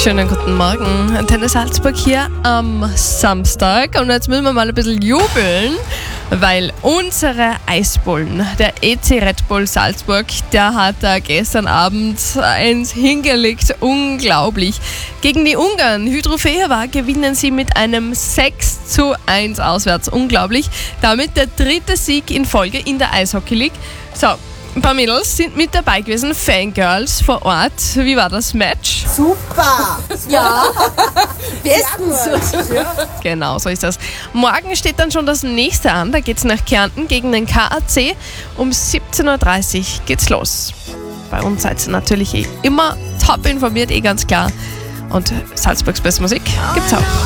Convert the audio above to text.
Schönen guten Morgen. Antenne Salzburg hier am Samstag. Und jetzt müssen wir mal ein bisschen jubeln, weil unsere Eisbullen, der EC Red Bull Salzburg, der hat da gestern Abend eins hingelegt. Unglaublich. Gegen die Ungarn, Hydrofehova, gewinnen sie mit einem 6:1 auswärts. Unglaublich. Damit der 3. Sieg in Folge in der Eishockey League. So, ein paar Mädels sind mit dabei gewesen, Fangirls vor Ort. Wie war das Match? Super! Ja, bestens! Ja. Genau, so ist das. Morgen steht dann schon das nächste an. Da geht's nach Kärnten gegen den KAC. Um 17:30 Uhr geht's los. Bei uns seid ihr natürlich immer top informiert, ganz klar. Und Salzburgs beste Musik gibt's auch.